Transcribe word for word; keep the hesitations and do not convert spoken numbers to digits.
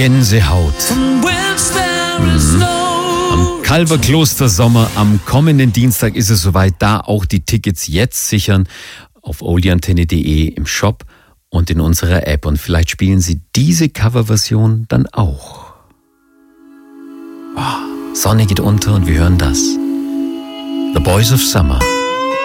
Gänsehaut. Mhm. Am Calverkloster Sommer, am kommenden Dienstag ist es soweit, da auch die Tickets jetzt sichern auf oldieantenne punkt de im Shop und in unserer App. Und vielleicht spielen Sie diese Coverversion dann auch. Oh, Sonne geht unter und wir hören das. The Boys of Summer.